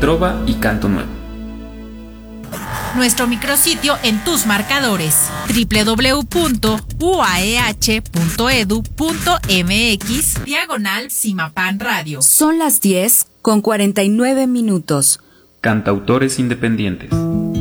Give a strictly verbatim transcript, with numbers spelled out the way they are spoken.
trova y canto nuevo. Nuestro micrositio en tus marcadores, doble u doble u doble u punto u a e h punto e d u punto m x diagonal Simapán Radio. Son las diez con cuarenta y nueve minutos. Cantautores independientes.